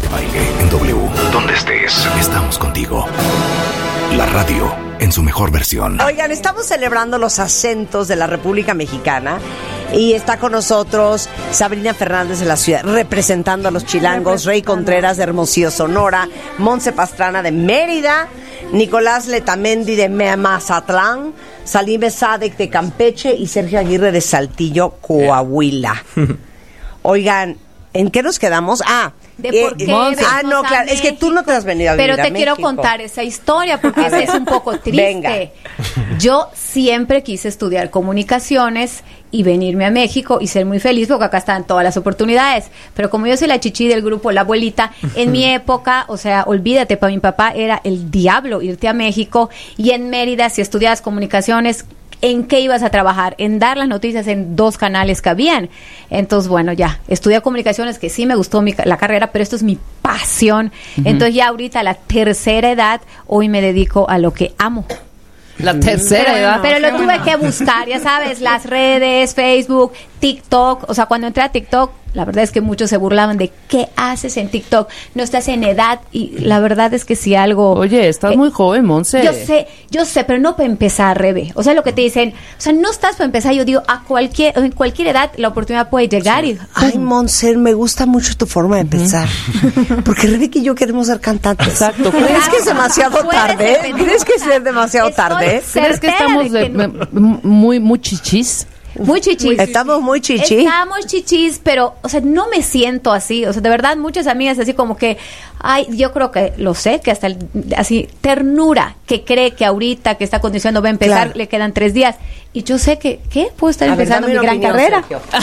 de Baile en W. Donde estés, estamos contigo. La radio en su mejor versión. Oigan, estamos celebrando los acentos de la República Mexicana y está con nosotros Sabrina Fernández de la Ciudad, representando a los chilangos, Rey Contreras de Hermosillo, Sonora, Montse Pastrana de Mérida, Nicolás Letamendi de Mazatlán, Salime Sadek de Campeche y Sergio Aguirre de Saltillo, Coahuila. Oigan, ¿en qué nos quedamos? ¿De por qué no, claro, México? Es que tú no te has venido a vivir Pero te a quiero México. contar esa historia porque esa es un poco triste. Venga. Yo siempre quise estudiar comunicaciones y venirme a México y ser muy feliz porque acá están todas las oportunidades. Pero como yo soy la chichi del grupo, la abuelita, en mi época, o sea, olvídate, para mi papá era el diablo irte a México. Y en Mérida, si estudiabas comunicaciones, ¿en qué ibas a trabajar? En dar las noticias en 2 canales que habían. Entonces, bueno, ya, estudié comunicaciones, que sí me gustó la carrera, pero esto es mi pasión. Entonces ya ahorita a la tercera edad, hoy me dedico a lo que amo. La tercera edad. Pero lo tuve que buscar, ya sabes, las redes, Facebook, TikTok. O sea, cuando entré a TikTok, la verdad es que muchos se burlaban de ¿qué haces en TikTok? No estás en edad. Y la verdad es que si algo... Oye, estás muy joven, Monse. Yo sé, pero no para empezar, Rebe. O sea, lo que te dicen, o sea, no estás para empezar. Yo digo, en cualquier edad la oportunidad puede llegar. Y Ay, Monse, me gusta mucho tu forma de pensar. Porque Rebeca y yo queremos ser cantantes. Exacto. ¿Crees que es demasiado tarde? ¿Crees que es demasiado tarde? ¿Crees que estamos muy chichis? Muy chichis. Estamos muy chichi. Estamos chichis, pero, o sea, no me siento así. O sea, de verdad, muchas amigas así como que, ay, yo creo que lo sé, que hasta así, ternura, que cree que ahorita que está condicionando va a empezar, Claro. le quedan 3 días. Y yo sé que, ¿qué? Puedo estar A ver, empezando dame mi una gran opinión,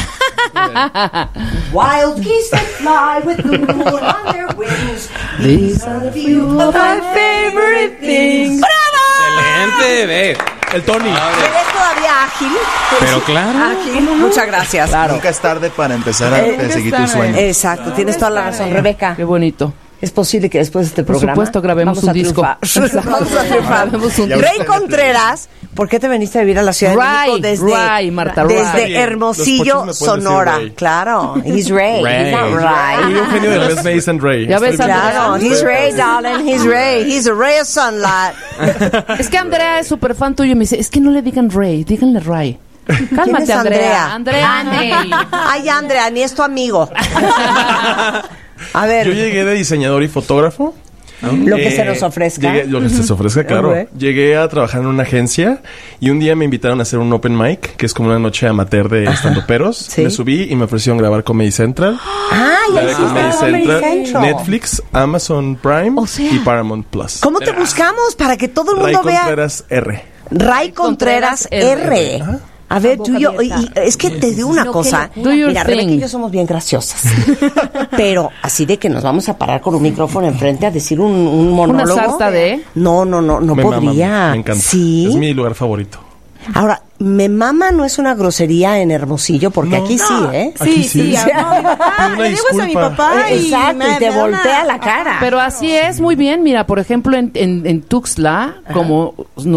carrera. Sergio. Wild geese that fly with the moon on their wings. These are the few of my favorite things. Excelente, ve. El Tony. ¿Eres todavía ágil? Pero claro. Ágil. Muchas gracias. Nunca es tarde para empezar a perseguir tus sueños. Exacto, tienes toda la razón, Rebeca. Qué bonito. Es posible que después de este Por programa supuesto, grabemos vamos un a disco. triunfar. Vamos a triunfar. Grabemos un Rey disco. Contreras, ¿por qué te veniste a vivir a la Ciudad de México Marta, desde Ray. Hermosillo, Los pochos me pueden Sonora? decir Ray. Claro, he's Ray. He's not Ray. Y un genio de Les Mason Ray. Ya ves, Claro, Andrea. he's Ray, darling, he's Ray. He's a ray of sunlight. Es que Andrea es súper fan tuyo y me dice, es que no le digan Ray, díganle Ray. Cálmate, es Andrea. Andrea? Ay, Andrea, ni es tu amigo. A ver, Yo llegué de diseñador y fotógrafo. lo que se nos ofrezca. Lo que se nos ofrezca, claro. Ok. Llegué a trabajar en una agencia y un día me invitaron a hacer un open mic, que es como una noche amateur de estandoperos. Sí. Me subí y me ofrecieron grabar Comedy Central. Ah, ya Grabé hiciste Comedy Comedy Central, Central. Netflix, Amazon Prime O sea, y Paramount Plus. ¿Cómo te buscamos para que todo el Ray mundo vea? Contreras R. Ray Contreras R. Ajá. A ver, La tú y yo, boca y abierta. es que te digo una No, cosa. qué locura. Do your Mira, Rebeca y thing. yo somos bien graciosas. Pero así de que nos vamos a parar con un micrófono enfrente a decir un monólogo. Una sarta de... No Me podría. mama, me encanta. Sí. Es mi lugar favorito. Ahora, me mama no es una grosería en Hermosillo, porque aquí sí, ¿eh? Aquí sí. No, mi papá, Una le digo eso a mi disculpa. papá y Exacto, y te me da voltea una- la cara. Pero así es, muy bien. Mira, por ejemplo, en Tuxtla, como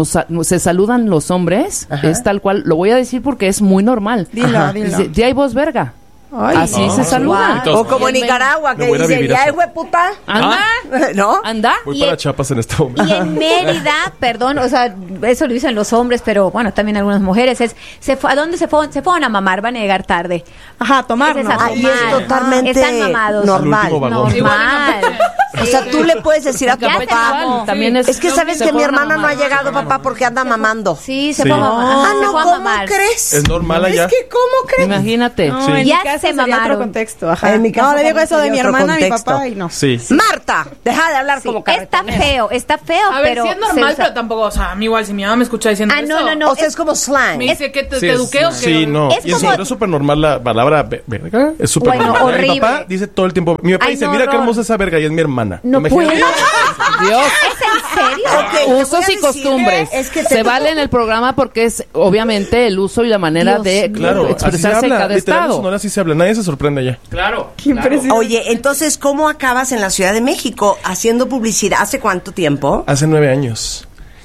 se saludan los hombres, es tal cual. Lo voy a decir porque es muy normal. Dilo. Dice, "Ya hay vos, verga". Ay, Así se saludan. Entonces, O como en Nicaragua, que Me voy a dice, vivir ya eso. güey, puta. Anda, ¿No? anda. Voy Y para en- Chiapas en este momento. Y en Mérida, perdón, o sea, eso lo dicen los hombres, pero bueno, también algunas mujeres, ¿a dónde se fueron a mamar? Van a llegar tarde. Ajá, tomar, Ese es ¿no? a Ahí tomar. es totalmente Están mamados. normal. El último vagón. Normal. O sea, tú le puedes decir a tu Ya se papá. mamó. También Es que sabes se que mi fueron a hermana no ha mamar. llegado, papá, porque anda mamando. Sí, se Sí. fue a mamar. Ah, Ajá, se no, fue a ¿cómo mamar. crees? Es normal allá. Es que, ¿cómo crees? Imagínate. No, Sí. en Ya mi casa se sería mamaron. otro contexto, ajá. En mi casa no, le digo también eso de mi sería otro hermana a mi contexto. papá y no. Sí. Marta, deja de hablar como Está carretonera. está feo, A ver, pero sí es normal, se usa- pero tampoco, o sea, a mí igual, si mi mamá me escucha diciendo Ah, no, eso, no, no. O sea, es como slang. me dice que te Sí, eduqué o que... sí, no. Es Y es como- es súper normal la palabra verga. Es súper Bueno, normal. horrible. Mi papá dice todo el tiempo. Mi papá Ay, dice, no, mira qué horror. hermosa esa verga. Y es mi hermana. No Imagínate. puedo. Dios. ¿Es en serio? Ok, te voy a Usos y decir, costumbres. es que Se vale en el programa porque es obviamente el uso y la manera Dios de mío. Claro, así se expresarse en habla. cada Literal, en estado. Sonora así se habla. Nadie se sorprende allá. Claro. Oye, entonces, ¿cómo acabas en la Ciudad de México haciendo publicidad? ¿Hace cuánto tiempo? Hace 9 años.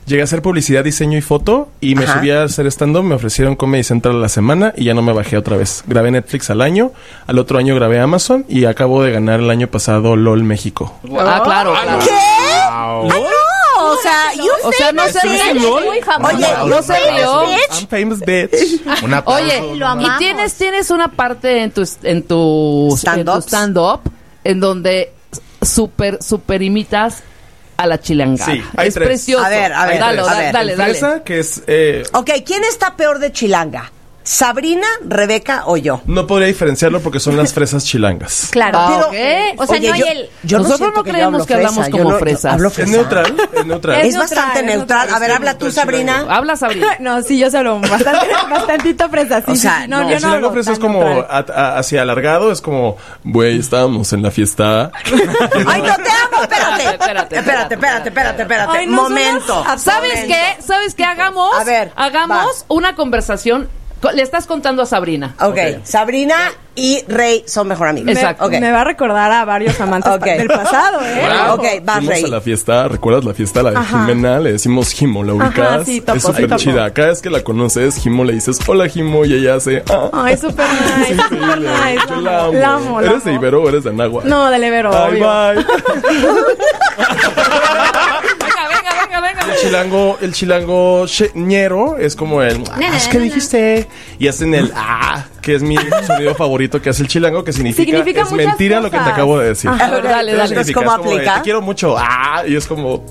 Llegué a hacer publicidad, diseño y foto y me subí a hacer stand-up. Me ofrecieron Comedy Central a la semana y ya no me bajé otra vez. Grabé Netflix al año, al otro año grabé Amazon y acabo de ganar el año pasado LOL México. Claro. ¿Qué? O sea, no se rió. Muy famoso. Oye, No se rió. I'm famous bitch. Oye, lo amamos. y tienes una parte en tu stand-up en donde súper imitas a la chilanga. Sí, hay es tres. Precioso. A ver, Dale. Fresa, que es... Ok, ¿quién está peor de chilanga? ¿Sabrina, Rebeca o yo? No podría diferenciarlo porque son las fresas chilangas. Claro. Pero, O sea, oye, no hay yo, el... yo Nosotros siento no que yo creemos hablo que hablamos fresa, como yo no- fresas. hablo Es fresa. neutral, es neutral. Es neutral, bastante es neutral. A ver, Es habla tú, neutral Sabrina. chilango. Habla, Sabrina. No, sí, yo se hablo bastantito fresa. Sí, O sea, sí, sí. no, yo El chilango hablo fresa es tan como neutral. hacia alargado, es como, güey, estábamos en la fiesta. Ay, no te amo, Espérate. espérate. Ay, no Momento. somos- ¿Sabes qué? Hagamos A ver, hagamos una conversación. Le estás contando a Sabrina. Ok, Sabrina y Rey son mejor amigos. Exacto. Ok. Me va a recordar a varios amantes Ok. del pasado, ¿eh? Wow. Ok, vas, Fuimos Rey. a la fiesta, ¿recuerdas la fiesta? La de Ajá. Jimena, le decimos Jimo, ¿la ubicas? sí, topo, es súper topo. chida. Cada vez que la conoces, Jimo le dices, hola Jimo, y ella hace, Ay, súper nice. Súper increíble. nice. Yo la amo. La amo. ¿Eres de Ibero o eres de Anáhuac? No, del Ibero, Ay, obvio. bye. Venga. El chilango ñero es como el, ¿qué dijiste? Y hacen el, que es mi sonido favorito que hace el chilango, que significa Significa es muchas mentira lo que te cosas. acabo de decir. Ajá. A ver, dale. Entonces, Significa, ¿cómo es como de, aplica? te quiero mucho, y es como...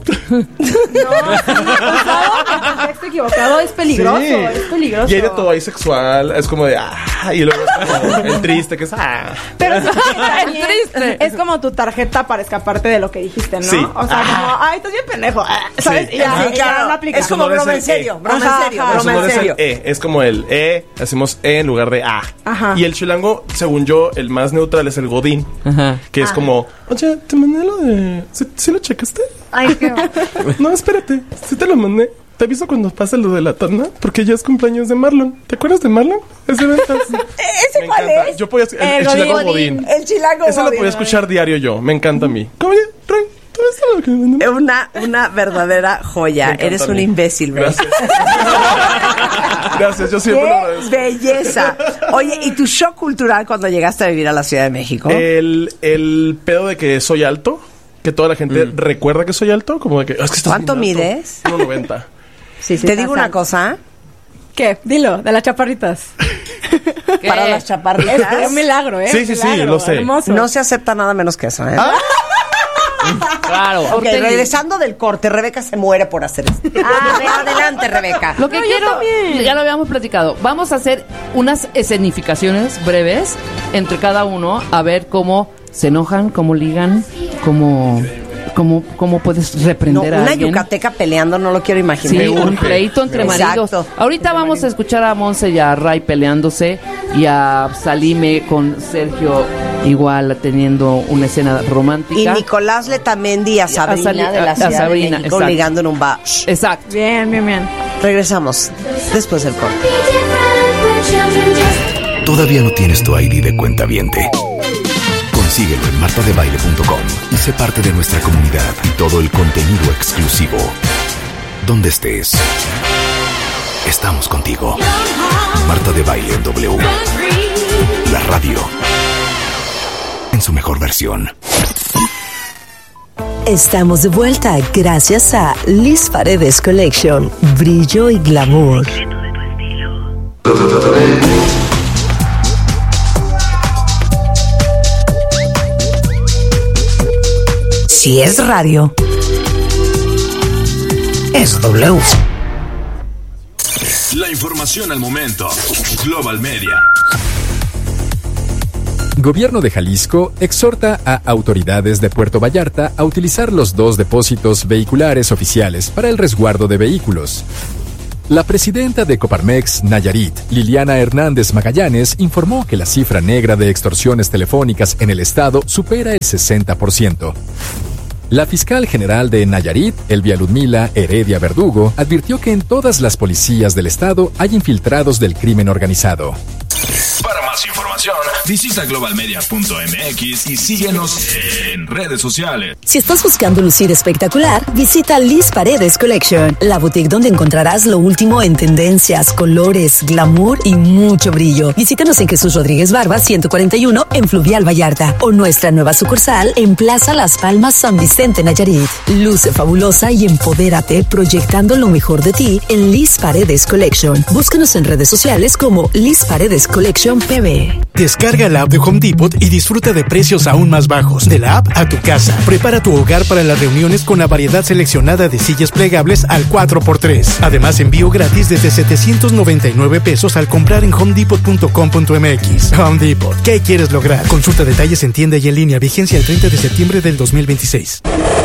El contexto equivocado es peligroso. Sí. Es peligroso. Y hay de todo, hay sexual, es como de, y luego es como el triste, que es, Pero es El triste. Es como tu tarjeta para escaparte de lo que dijiste, ¿no? Sí. O sea, como, ay, estás bien pendejo. ¿Sabes? Sí. Y ya, Sí, claro. no aplica. Es como no es broma el en serio, E. broma Ajá, en serio, ajá. Eso broma no en es el serio. es como el hacemos en lugar de a. Ajá. Y el chilango, según yo, el más neutral es el godín, Ajá. que es como, oye, te mandé lo de, ¿sí lo checaste? Ay, qué... No, espérate, sí te lo mandé. Te aviso cuando pase lo de la tanda, porque ya es cumpleaños de Marlon. ¿Te acuerdas de Marlon? Es de ventas. ¿Ese Me cuál encanta. es? Yo podía, el chilango godín. El chilango Eso lo godín. podía escuchar diario yo. Me encanta a mí. ¿Cómo ya? Rey, todo esto es lo que me mandó. Una verdadera joya. Me encanta Eres a un mí. imbécil, Rey. Gracias. Gracias, yo siempre lo ¡Qué agradezco. belleza! Oye, ¿y tu shock cultural cuando llegaste a vivir a la Ciudad de México? El pedo de que soy alto, que toda la gente recuerda que soy alto, como de que, es que estás ¿Cuánto bien alto". mides? 1.90. Sí, sí, Te está digo una sal. cosa, ¿Qué? Dilo, de las chaparritas. para las Es chaparritas un milagro, ¿eh? Sí, sí, sí, Milagro, lo sé. Hermoso. no se acepta nada menos que eso, ¿eh? Claro. Ok, Ortegui. regresando del corte, Rebeca se muere por hacer esto. Adelante, Rebeca. Lo que quiero, ya lo habíamos platicado, vamos a hacer unas escenificaciones breves entre cada uno, a ver cómo se enojan, cómo ligan, cómo puedes No, reprender a una alguien. yucateca peleando, no lo quiero imaginar. Sí, un pleito entre maridos. Exacto. Ahorita vamos a escuchar a Monse y a Ray peleándose y a Salime con Sergio igual teniendo una escena Y romántica. Nicolás Letamendi y a Sabrina de la a Ciudad Sabrina, de México exacto. ligando en un bar. Exacto. Bien, bien, bien. Regresamos después del corte. ¿Todavía no tienes tu ID de cuentaviente? Consíguelo en martadebaile.com y sé parte de nuestra comunidad y todo el contenido exclusivo. Donde estés, estamos contigo. Marta de Baile en W. La radio en su mejor versión. Estamos de vuelta gracias a Liz Paredes Collection, brillo y glamour. Si es radio, es W. La información al momento. Global Media. Gobierno de Jalisco exhorta a autoridades de Puerto Vallarta a utilizar los 2 depósitos vehiculares oficiales para el resguardo de vehículos. La presidenta de Coparmex, Nayarit, Liliana Hernández Magallanes, informó que la cifra negra de extorsiones telefónicas en el estado supera el 60%. La fiscal general de Nayarit, Elvia Ludmila Heredia Verdugo, advirtió que en todas las policías del estado hay infiltrados del crimen organizado. Para más información, Visita globalmedia.mx y síguenos en redes sociales. Si estás buscando lucir espectacular, visita Liz Paredes Collection, la boutique donde encontrarás lo último en tendencias, colores, glamour y mucho brillo. Visítanos en Jesús Rodríguez Barba 141 en Fluvial Vallarta o nuestra nueva sucursal en Plaza Las Palmas San Vicente Nayarit. Luce fabulosa y empodérate proyectando lo mejor de ti en Liz Paredes Collection. Búscanos en redes sociales como Liz Paredes Collection PB. Descarga la app de Home Depot y disfruta de precios aún más bajos. De la app a tu casa. Prepara tu hogar para las reuniones con la variedad seleccionada de sillas plegables al 4x3. Además, envío gratis desde 799 pesos al comprar en homedepot.com.mx. Home Depot. ¿Qué quieres lograr? Consulta detalles en tienda y en línea. Vigencia el 30 de septiembre del 2026.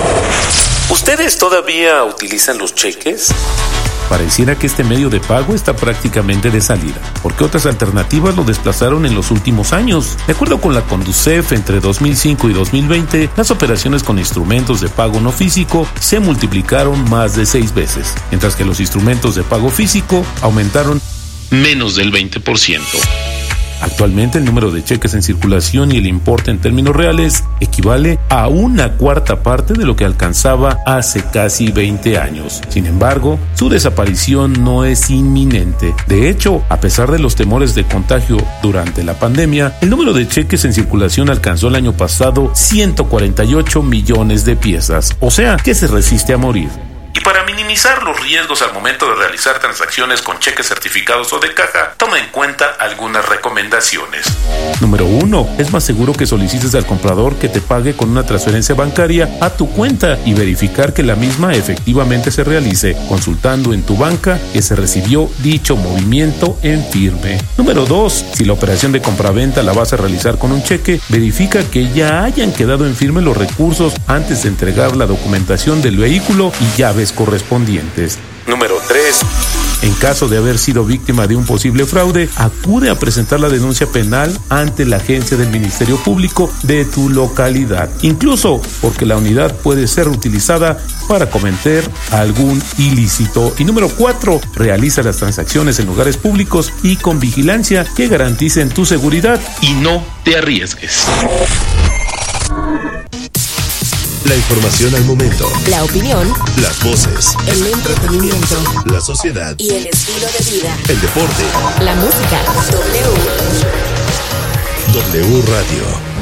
¿Ustedes todavía utilizan los cheques? Pareciera que este medio de pago está prácticamente de salida, porque otras alternativas lo desplazaron en los últimos años. De acuerdo con la Conducef, entre 2005 y 2020, las operaciones con instrumentos de pago no físico se multiplicaron más de 6 veces, mientras que los instrumentos de pago físico aumentaron menos del 20%. Actualmente el número de cheques en circulación y el importe en términos reales equivale a 1/4 parte de lo que alcanzaba hace casi 20 años. Sin embargo, su desaparición no es inminente. De hecho, a pesar de los temores de contagio durante la pandemia, el número de cheques en circulación alcanzó el año pasado 148 millones de piezas, o sea, que se resiste a morir. Y para minimizar los riesgos al momento de realizar transacciones con cheques certificados o de caja, toma en cuenta algunas recomendaciones. Número 1. Es más seguro que solicites al comprador que te pague con una transferencia bancaria a tu cuenta y verificar que la misma efectivamente se realice, consultando en tu banca que se recibió dicho movimiento en firme. Número 2. Si la operación de compraventa la vas a realizar con un cheque, verifica que ya hayan quedado en firme los recursos antes de entregar la documentación del vehículo y llaves correspondientes. Número 3. En caso de haber sido víctima de un posible fraude, acude a presentar la denuncia penal ante la agencia del Ministerio Público de tu localidad, incluso porque la unidad puede ser utilizada para cometer algún ilícito. Y número 4. Realiza las transacciones en lugares públicos y con vigilancia que garanticen tu seguridad y no te arriesgues. La información al momento. La opinión. Las voces. El entretenimiento. La sociedad. Y el estilo de vida. El deporte. La música. W Radio.